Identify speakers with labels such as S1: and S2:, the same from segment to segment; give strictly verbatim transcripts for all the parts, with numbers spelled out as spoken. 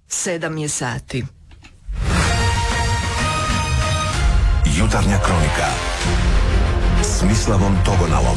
S1: Sedam je sati.
S2: Jutarnja kronika s Mislavom Togonalom.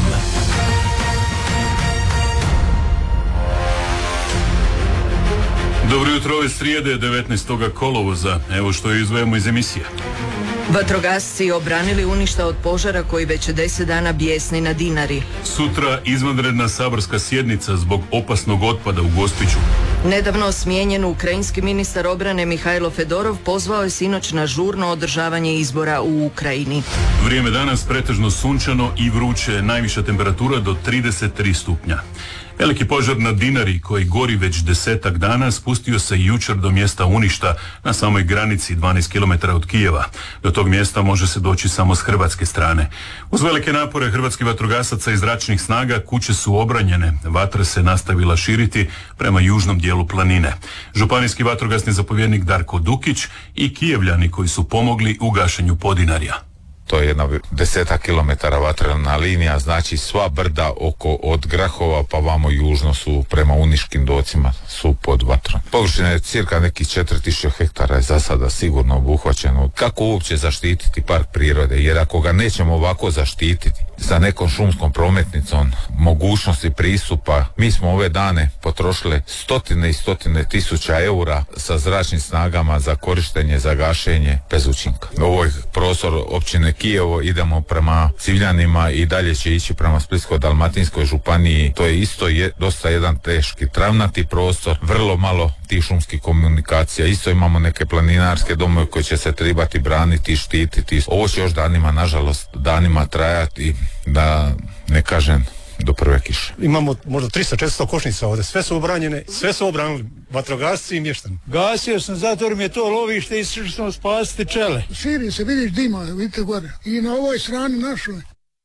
S3: Dobro jutro, ove srijede devetnaestog kolovoza. Evo što izdvajamo iz emisije.
S1: Vatrogasci obranili Uništa od požara koji već deset dana bijesni na Dinari.
S3: Sutra izvanredna saborska sjednica zbog opasnog otpada u Gospiću.
S1: Nedavno smijenjen ukrajinski ministar obrane Mihajlo Fedorov pozvao je sinoć na žurno održavanje izbora u Ukrajini.
S3: Vrijeme danas pretežno sunčano i vruće, najviša temperatura do trideset tri stupnja. Veliki požar na Dinari koji gori već desetak dana spustio se jučer do mjesta Uništa na samoj granici dvanaest kilometara od Kijeva. Do tog mjesta može se doći samo s hrvatske strane. Uz velike napore hrvatskih vatrogasaca i zračnih snaga kuće su obranjene. Vatra se nastavila širiti prema južnom dijelu planine. Županijski vatrogasni zapovjednik Darko Dukić i Kijevljani koji su pomogli u gašenju Podinarja.
S4: To je jedna desetak kilometara vatrena linija, znači sva brda oko od Grahova pa vamo južno su prema Uniškim docima su pod vatrom. Površina je cirka nekih četiri tisuće hektara je za sada sigurno obuhvaćeno. Kako uopće zaštititi park prirode? Jer ako ga nećemo ovako zaštititi sa nekom šumskom prometnicom, mogućnosti pristupa, mi smo ove dane potrošili stotine i stotine tisuća eura sa zračnim snagama za korištenje, za gašenje bez učinka. Ovo je prostor općine Kijevo, idemo prema Civljanima i dalje će ići prema Splitsko-dalmatinskoj županiji. To je isto je dosta jedan teški travnati prostor, vrlo malo tih šumskih komunikacija. Isto imamo neke planinarske domove koje će se trebati braniti, štititi. Ovo će još danima, nažalost, danima trajati, da ne kažem do prve kiše.
S5: Imamo možda tristo četiristo košnica ovdje, sve su obranjene, sve su obranili vatrogasci i mještani.
S6: Gasio sam zato jer mi je to lovište i svi smo spasiti pčele.
S7: Širi se, vidiš dima, vidite gore. I na ovoj strani našoj.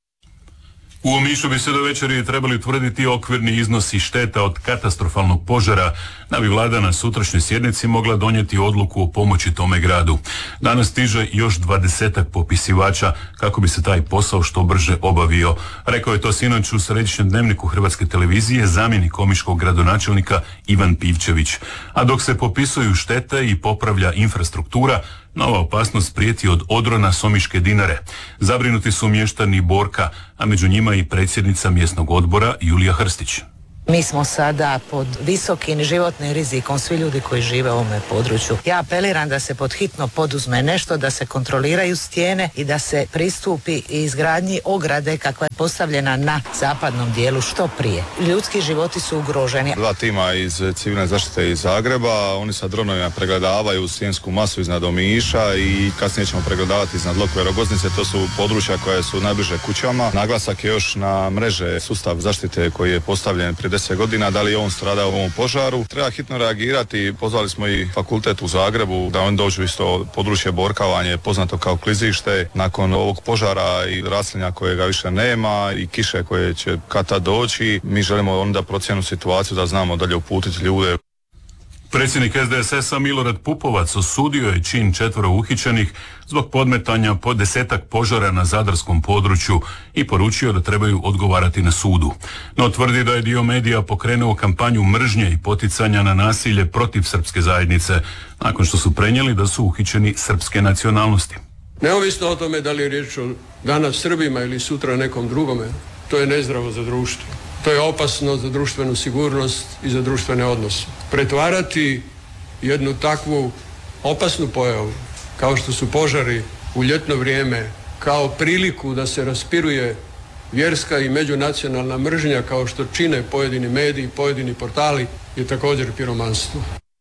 S3: U Omišu bi se do večeri trebali utvrditi okvirni iznosi šteta od katastrofalnog požara, da bi vlada na sutrašnjoj sjednici mogla donijeti odluku o pomoći tome gradu. Danas stiže još dvadesetak popisivača kako bi se taj posao što brže obavio. Rekao je to sinoć u središnjem dnevniku Hrvatske televizije zamjenik omiškog gradonačelnika Ivan Pivčević. A dok se popisuju štete i popravlja infrastruktura, nova opasnost prijeti od odrona s Omiške Dinare. Zabrinuti su mještani Borka, a među njima i predsjednica mjesnog odbora Julija Hrstić.
S8: Mi smo sada pod visokim životnim rizikom, svi ljudi koji žive u ovome području. Ja apeliram da se pod hitno poduzme nešto, da se kontroliraju stijene i da se pristupi izgradnji ograde kakva je postavljena na zapadnom dijelu što prije. Ljudski životi su ugroženi.
S9: Dva tima iz civilne zaštite iz Zagreba, oni sa dronovima pregledavaju stijensku masu iznad Omiša i kasnije ćemo pregledavati iznad Lokve Rogoznice. To su područja koje su najbliže kućama. Naglasak je još na mreže sustav zaštite koji je postavljen prije deset godina, da li je on stradao u ovom požaru. Treba hitno reagirati, pozvali smo i fakultet u Zagrebu da oni dođu isto područje Borkavanje, poznato kao klizište. Nakon ovog požara i raslinja kojega više nema i kiše koje će kad tad doći, mi želimo onda procjenu situaciju da znamo dalje uputiti ljude.
S3: Predsjednik S D S S-a Milorad Pupovac osudio je čin četvoro uhićenih zbog podmetanja po desetak požara na zadarskom području i poručio da trebaju odgovarati na sudu. No tvrdi da je dio medija pokrenuo kampanju mržnje i poticanja na nasilje protiv srpske zajednice, nakon što su prenijeli da su uhićeni srpske nacionalnosti.
S10: Neovisno o tome da li je riječ o danas Srbima ili sutra nekom drugome, to je nezdravo za društvo. To je opasno za društvenu sigurnost i za društvene odnose. Pretvarati jednu takvu opasnu pojavu, kao što su požari u ljetno vrijeme, kao priliku da se raspiruje vjerska i međunacionalna mržnja, kao što čine pojedini mediji, pojedini portali, je također piromanstvo.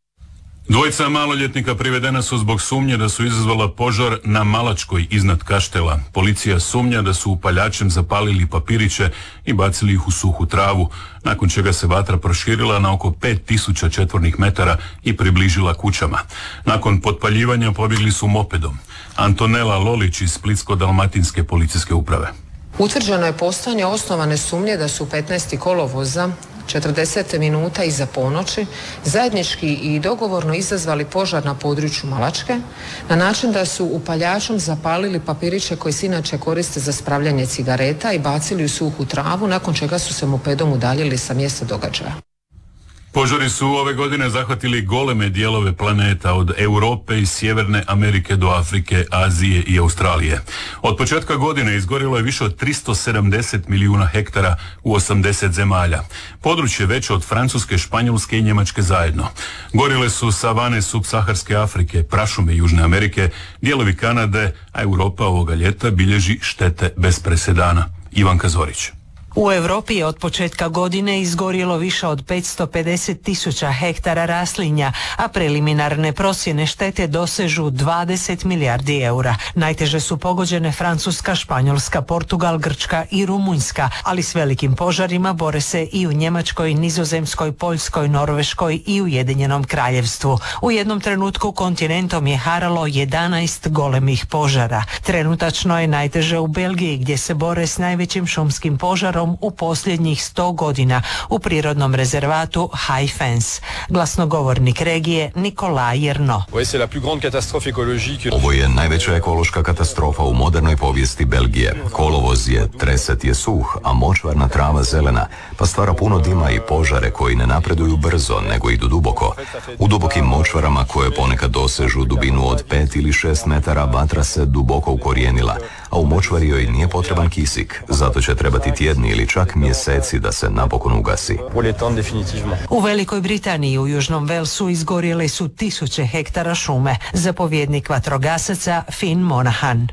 S3: Dvojica maloljetnika privedena su zbog sumnje da su izazvala požar na Malačkoj iznad Kaštela. Policija sumnja da su upaljačem zapalili papiriće i bacili ih u suhu travu, nakon čega se vatra proširila na oko pet tisuća četvornih metara i približila kućama. Nakon potpaljivanja pobjegli su mopedom. Antonela Lolić iz Splitsko-dalmatinske policijske uprave.
S11: Utvrđeno je postojanje osnovane sumnje da su petnaestog kolovoza četrdeset minuta iza ponoći zajednički i dogovorno izazvali požar na području Malačke na način da su upaljačom zapalili papiriće koji se inače koriste za spravljanje cigareta i bacili u suhu travu, nakon čega su se mopedom udaljili sa mjesta događaja.
S3: Požari su ove godine zahvatili goleme dijelove planeta od Europe i Sjeverne Amerike do Afrike, Azije i Australije. Od početka godine izgorilo je više od tristo sedamdeset milijuna hektara u osamdeset zemalja. Područje veće od Francuske, Španjolske i Njemačke zajedno. Gorile su savane subsaharske Afrike, prašume Južne Amerike, dijelovi Kanade, a Europa ovoga ljeta bilježi štete bez presedana. Ivanka Zorić.
S12: U Europi je od početka godine izgorjelo više od petsto pedeset tisuća hektara raslinja, a preliminarne procjene štete dosežu dvadeset milijardi eura. Najteže su pogođene Francuska, Španjolska, Portugal, Grčka i Rumunjska, ali s velikim požarima bore se i u Njemačkoj, Nizozemskoj, Poljskoj, Norveškoj i Ujedinjenom Kraljevstvu. U jednom trenutku kontinentom je haralo jedanaest golemih požara. Trenutačno je najteže u Belgiji, gdje se bore s najvećim šumskim požarom u posljednjih sto godina u prirodnom rezervatu High Fence. Glasnogovornik regije Nikolaj Jerno.
S13: Ovo je najveća ekološka katastrofa u modernoj povijesti Belgije. Kolovoz je, treset je suh, a močvarna trava zelena, pa stvara puno dima i požare koji ne napreduju brzo, nego idu duboko. U dubokim močvarama koje ponekad dosežu dubinu od pet ili šest metara, vatra se duboko ukorijenila, a u močvari joj nije potreban kisik, zato će trebati tjedni ili čak mjeseci da se napokon ugasi.
S12: U Velikoj Britaniji i u Južnom Velsu izgorjele su tisuće hektara šume. Zapovjednik vatrogasaca Finn Monahan.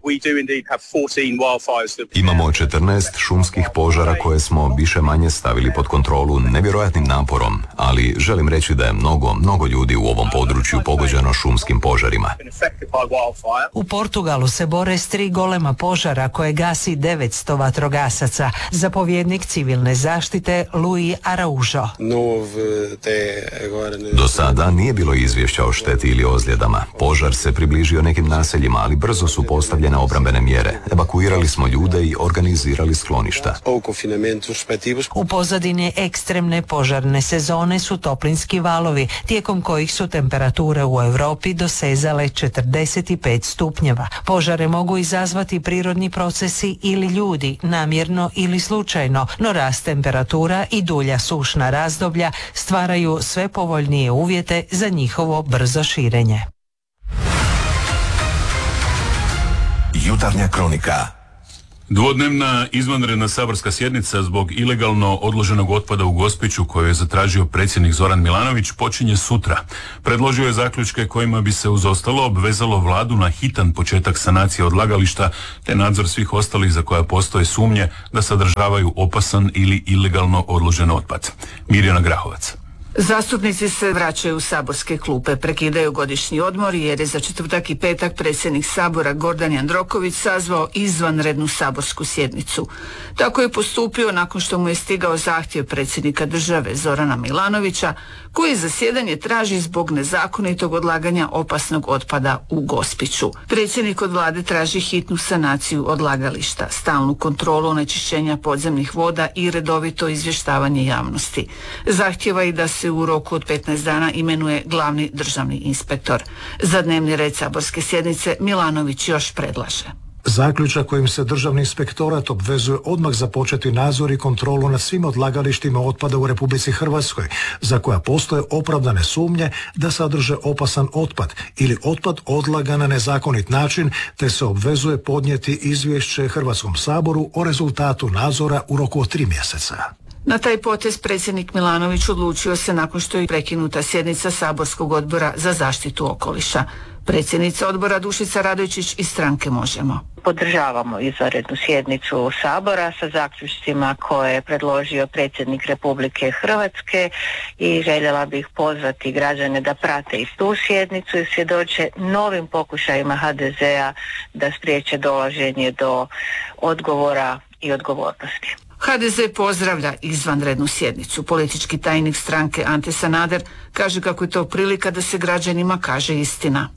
S13: Imamo četrnaest šumskih požara koje smo više manje stavili pod kontrolu nevjerojatnim naporom, ali želim reći da je mnogo, mnogo ljudi u ovom području pogođeno šumskim požarima.
S12: U Portugalu se bore s tri golema požara koje gasi devetsto vatrogasaca. Zapovjednik civilne zaštite Luis Araujo.
S13: Do sada nije bilo izvješća o šteti ili ozljedama. Požar se približio nekim naseljima, ali brzo su postavljene obrambene mjere. Evakuirali smo ljude i organizirali skloništa.
S12: U pozadini ekstremne požarne sezone su toplinski valovi, tijekom kojih su temperature u Europi dosezale četrdeset pet stupnjeva. Požare mogu izazvati prirodni procesi ili ljudi, namjerno ili slučajno, no rast temperatura i dulja sušna razdoblja stvaraju sve povoljnije uvjete za njihovo brzo širenje.
S2: Jutarnja kronika.
S3: Dvodnevna izvanredna saborska sjednica zbog ilegalno odloženog otpada u Gospiću koju je zatražio predsjednik Zoran Milanović počinje sutra. Predložio je zaključke kojima bi se uz ostalo obvezalo vladu na hitan početak sanacije odlagališta te nadzor svih ostalih za koja postoje sumnje da sadržavaju opasan ili ilegalno odložen otpad. Mirjana Grahovac.
S14: Zastupnici se vraćaju u saborske klupe, prekidaju godišnji odmor jer je za četvrtak i petak predsjednik Sabora Gordan Jandroković sazvao izvanrednu saborsku sjednicu. Tako je postupio nakon što mu je stigao zahtjev predsjednika države Zorana Milanovića, koji zasjedanje traži zbog nezakonitog odlaganja opasnog otpada u Gospiću. Predsjednik od vlade traži hitnu sanaciju odlagališta, stalnu kontrolu onečišćenja podzemnih voda i redovito izvještavanje javnosti. Zahtjeva i da se u roku od petnaest dana imenuje glavni državni inspektor. Za dnevni red saborske sjednice Milanović još predlaže.
S15: Zaključak kojim se Državni inspektorat obvezuje odmah započeti nadzor i kontrolu nad svim odlagalištima otpada u Republici Hrvatskoj, za koja postoje opravdane sumnje da sadrže opasan otpad ili otpad odlagan na nezakonit način, te se obvezuje podnijeti izvješće Hrvatskom saboru o rezultatu nadzora u roku od tri mjeseca.
S14: Na taj potez predsjednik Milanović odlučio se nakon što je prekinuta sjednica saborskog odbora za zaštitu okoliša. Predsjednica odbora Dušica Radojčić iz stranke Možemo.
S16: Podržavamo izvanrednu sjednicu Sabora sa zaključcima koje je predložio predsjednik Republike Hrvatske i željela bih pozvati građane da prate i tu sjednicu i svjedoče novim pokušajima ha de zea da spriječe dolaženje do odgovora i odgovornosti.
S14: ha de ze pozdravlja izvanrednu sjednicu. Politički tajnik stranke Ante Sanader kaže kako je to prilika da se građanima kaže istina.